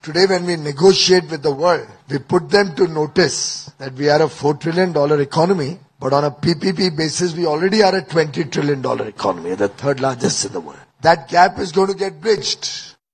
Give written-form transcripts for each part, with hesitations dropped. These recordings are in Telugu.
Today when we negotiate with the world, we put them to notice that we are a $4 trillion economy, but on a PPP basis, we already are a $20 trillion economy, the third largest in the world. That gap is going to get bridged.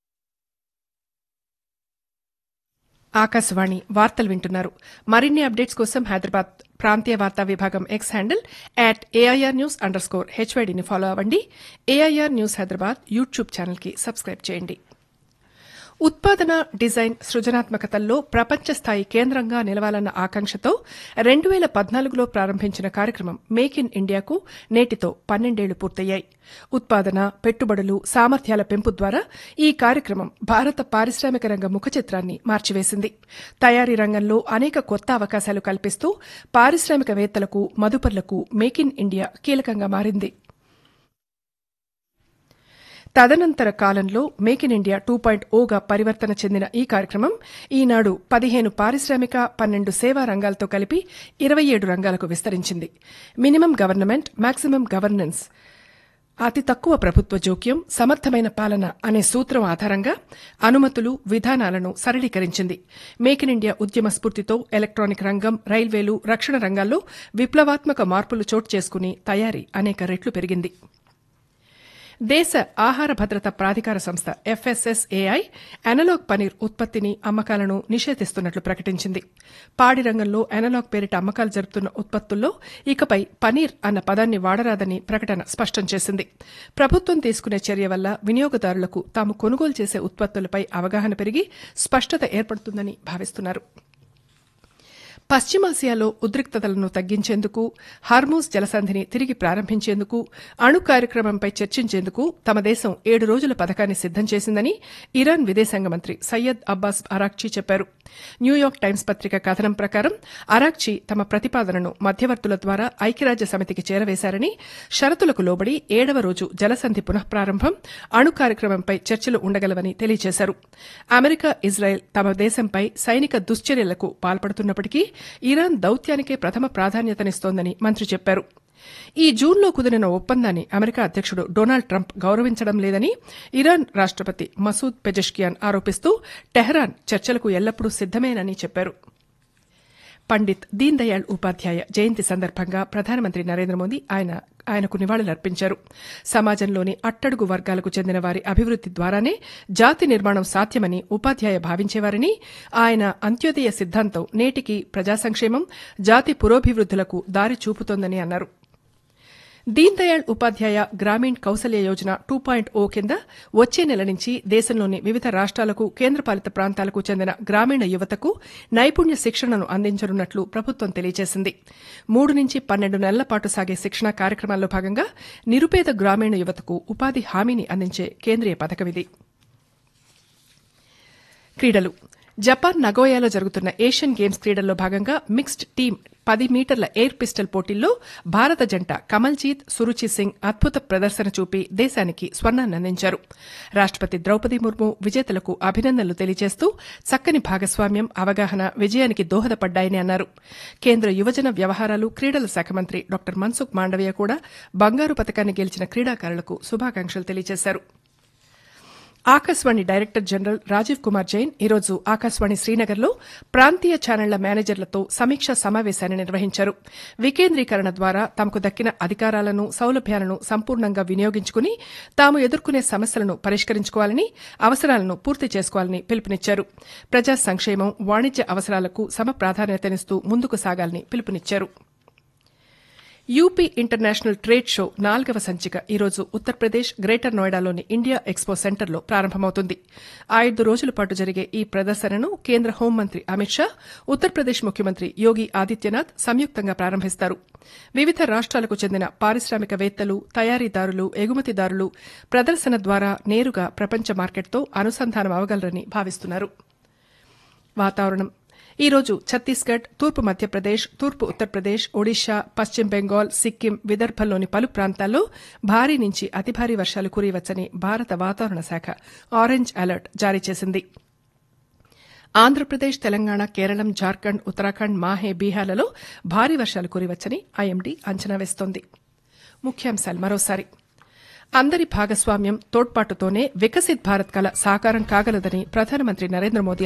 Akashvani వార్తలు వింటున్నారు. మరిన్ని అప్డేట్స్ కోసం హైదరాబాద్ ప్రాంతీయ వార్తా విభాగం ఎక్స్ హ్యాండిల్ @AIR_HYDని ఫాలో అవ్వండి. AIR న్యూస్ హైదరాబాద్ యూట్యూబ్ ఛానల్కి సబ్స్క్రైబ్ చేయండి. ఉత్పాదన, డిజైన్, సృజనాత్మకతల్లో ప్రపంచ స్థాయి కేంద్రంగా నిలవాలన్న ఆకాంక్షతో 2014లో ప్రారంభించిన కార్యక్రమం మేక్ ఇన్ ఇండియాకు నేటితో 12 ఏళ్లు పూర్తయ్యాయి. ఉత్పాదన, పెట్టుబడులు, సామర్థ్యాల పెంపు ద్వారా ఈ కార్యక్రమం భారత పారిశ్రామిక రంగ ముఖచిత్రాన్ని మార్చివేసింది. తయారీ రంగంలో అనేక కొత్త అవకాశాలు కల్పిస్తూ పారిశ్రామికవేత్తలకు, మదుపర్లకు మేక్ ఇన్ ఇండియా కీలకంగా మారింది. తదనంతర కాలంలో మేక్ ఇన్ ఇండియా 2.0గా పరివర్తన చెందిన ఈ కార్యక్రమం ఈనాడు 15 పారిశ్రామిక, 12 సేవా రంగాలతో కలిపి 27 రంగాలకు విస్తరించింది. మినిమం గవర్నమెంట్, మాక్సిమం గవర్నెన్స్, అతి తక్కువ ప్రభుత్వ జోక్యం, సమర్థమైన పాలన అనే సూత్రం ఆధారంగా అనుమతులు, విధానాలను సరళీకరించింది. మేక్ ఇన్ ఇండియా ఉద్యమ స్ఫూర్తితో ఎలక్ట్రానిక్ రంగం, రైల్వేలు, రక్షణ రంగాల్లో విప్లవాత్మక మార్పులు చోటు చేసుకుని తయారీ అనేక రెట్లు పెరిగింది. దేశ ఆహార భద్రత ప్రాధికార సంస్థ FSSAI అనలాగ్ పనీర్ ఉత్పత్తిని, అమ్మకాలను నిషేధిస్తున్నట్లు ప్రకటించింది. పాడి రంగంలో అనలాగ్ పేరిట అమ్మకాలు జరుపుతున్న ఉత్పత్తుల్లో ఇకపై పనీర్ అన్న పదాన్ని వాడరాదని ప్రకటన స్పష్టం చేసింది. ప్రభుత్వం తీసుకునే చర్య వల్ల వినియోగదారులకు తాము కొనుగోలు చేసే ఉత్పత్తులపై అవగాహన పెరిగి స్పష్టత ఏర్పడుతుందని భావిస్తున్నారు. పశ్చిమాసియాలో ఉద్రిక్తతలను తగ్గించేందుకు, హార్మూజ్ జలసంధిని తిరిగి ప్రారంభించేందుకు, అణు కార్యక్రమంపై చర్చించేందుకు తమ దేశం 7 రోజుల పథకాన్ని సిద్దం చేసిందని ఇరాన్ విదేశాంగ మంత్రి సయ్యద్ అబ్బాస్ అరాక్చీ చెప్పారు. న్యూయార్క్ టైమ్స్ పత్రిక కథనం ప్రకారం అరాక్చీ తమ ప్రతిపాదనను మధ్యవర్తుల ద్వారా ఐక్యరాజ్య సమితికి చేరవేశారని, షరతులకు లోబడి 7వ రోజు జలసంధి పునఃప్రారంభం, అణు కార్యక్రమంపై చర్చలు ఉండగలవని తెలియజేశారు. అమెరికా, ఇజ్రాయెల్ తమ దేశంపై సైనిక దుశ్చర్యలకు పాల్పడుతున్నప్పటికీ ఇరాన్ దౌత్యానికే ప్రథమ ప్రాధాన్యతనిస్తోందని మంత్రి చెప్పారు. ఈ జూన్లో కుదిరిన ఒప్పందాన్ని అమెరికా అధ్యక్షుడు డొనాల్డ్ ట్రంప్ గౌరవించడం లేదని ఇరాన్ రాష్టపతి మసూద్ పెజెష్కియాన్ ఆరోపిస్తూ టెహ్రాన్ చర్చలకు ఎల్లప్పుడూ సిద్దమేనని చెప్పారు. పండిత్ దీన్ దయాళ్ ఉపాధ్యాయ జయంతి సందర్భంగా ప్రధానమంత్రి నరేంద్ర మోదీ ఆయనకు నివాళులర్పించారు. సమాజంలోని అట్టడుగు వర్గాలకు చెందిన వారి అభివృద్ది ద్వారానే జాతి నిర్మాణం సాధ్యమని ఉపాధ్యాయ భావించేవారని, ఆయన అంత్యోదయ సిద్ధాంతం నేటికి ప్రజా సంక్షేమం, జాతి పురోభివృద్దులకు దారి చూపుతోందని అన్నారు. దీన్ దయాళ్ ఉపాధ్యాయ గ్రామీణ్ కౌశల్య యోజన 2.0 కింద వచ్చే నెల నుంచి దేశంలోని వివిధ రాష్ట్రాలకు, కేంద్రపాలిత ప్రాంతాలకు చెందిన గ్రామీణ యువతకు నైపుణ్య శిక్షణను అందించనున్నట్లు ప్రభుత్వం తెలియజేసింది. 3 నుంచి 12 నెలల పాటు సాగే శిక్షణా కార్యక్రమాల్లో భాగంగా నిరుపేద గ్రామీణ యువతకు ఉపాధి హామీని అందించే కేంద్రీయ పథకమిది. క్రీడలు. జపాన్ నగోయాలో జరుగుతున్న ఏషియన్ గేమ్స్ క్రీడల్లో భాగంగా మిక్స్డ్ టీమ్ 10 మీటర్ల ఎయిర్ పిస్టల్ పోటీల్లో భారత జంట కమల్జీత్, సురుచి సింగ్ అద్భుత ప్రదర్శన చూపి దేశానికి స్వర్ణాన్ని అందించారు. రాష్టపతి ద్రౌపది ముర్ము విజేతలకు అభినందనలు తెలియజేస్తూ చక్కని భాగస్వామ్యం, అవగాహన విజయానికి దోహదపడ్డాయని అన్నారు. కేంద్ర యువజన వ్యవహారాలు, క్రీడల శాఖ మంత్రి డాక్టర్ మన్సుఖ్ మాండవీయ కూడా బంగారు పతకాన్ని గెలిచిన క్రీడాకారులకు శుభాకాంక్షలు తెలియజేశారు. ఆకాశవాణి డైరెక్టర్ జనరల్ రాజీవ్ కుమార్ జైన్ ఈరోజు ఆకాశవాణి శ్రీనగర్లో ప్రాంతీయ ఛానళ్ల మేనేజర్లతో సమీక్షా సమావేశాన్ని నిర్వహించారు. వికేంద్రీకరణ ద్వారా తమకు దక్కిన అధికారాలను, సౌలభ్యాలను సంపూర్ణంగా వినియోగించుకుని తాము ఎదుర్కొనే సమస్యలను పరిష్కరించుకోవాలని, అవసరాలను పూర్తి చేసుకోవాలని పిలుపునిచ్చారు. ప్రజా సంక్షేమం, వాణిజ్య అవసరాలకు సమ ప్రాధాన్యతనిస్తూ ముందుకు సాగాలని పిలుపునిచ్చారు. యూపీ ఇంటర్నేషనల్ ట్రేడ్ షో 4వ సంచిక ఈరోజు ఉత్తరప్రదేశ్ గ్రేటర్ నోయిడాలోని ఇండియా ఎక్స్పో సెంటర్లో ప్రారంభమవుతుంది. 5 రోజుల పాటు జరిగే ఈ ప్రదర్శనను కేంద్ర హోంమంత్రి అమిత్ షా, ఉత్తరప్రదేశ్ ముఖ్యమంత్రి యోగి ఆదిత్యనాథ్ సంయుక్తంగా ప్రారంభిస్తారు. వివిధ రాష్ట్రాలకు చెందిన పారిశ్రామికవేత్తలు, తయారీదారులు, ఎగుమతిదారులు ప్రదర్శన ద్వారా నేరుగా ప్రపంచ మార్కెట్తో అనుసంధానం అవగలరని భావిస్తున్నారు. వాతావరణం. ఈ రోజు ఛత్తీస్గఢ్, తూర్పు మధ్యప్రదేశ్, తూర్పు ఉత్తరప్రదేశ్, ఒడిశా, పశ్చిమ బెంగాల్, సిక్కిం, విదర్భల్లోని పలు ప్రాంతాల్లో భారీ నుంచి అతి భారీ వర్షాలు కురియవచ్చని భారత వాతావరణ శాఖ ఆరెంజ్ అలర్ట్ జారీ చేసింది. ఆంధ్రప్రదేశ్, తెలంగాణ, కేరళం, జార్ఖండ్, ఉత్తరాఖండ్, మాహే, బీహార్లలో భారీ వర్షాలు కురియవచ్చని ఐఎండీ అంచనా వేస్తోంది. ముఖ్యాంశాలు మరోసారి. అందరి భాగస్వామ్యం తోడ్పాటుతోనే వికసిత్ భారత్ కల సాకారం కాగలదని ప్రధానమంత్రి నరేంద్ర మోదీ